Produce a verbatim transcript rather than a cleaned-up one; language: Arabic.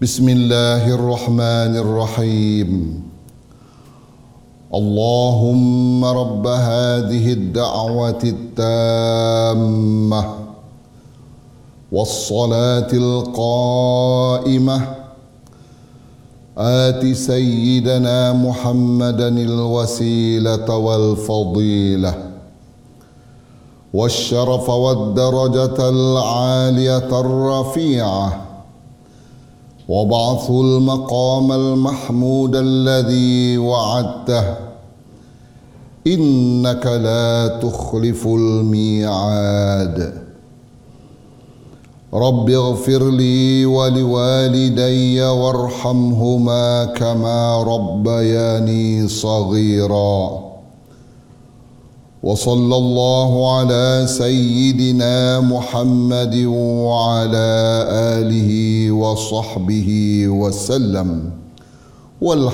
بسم الله الرحمن الرحيم. اللهم رب هذه الدعوة التامة والصلاة القائمة آت سيدنا محمدا الوسيلة والفضيلة والشرف والدرجة العالية الرفيعة وابعث المقام المحمود الذي وعدته إنك لا تخلف الميعاد. رب اغفر لي ولوالدي وارحمهما كما ربياني صغيرا. وصلى الله على سيدنا محمد وعلى آله وصحبه وسلم. والحمد